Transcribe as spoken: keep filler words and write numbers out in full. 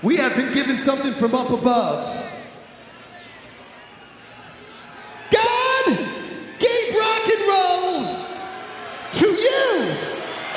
We have been given something from up above.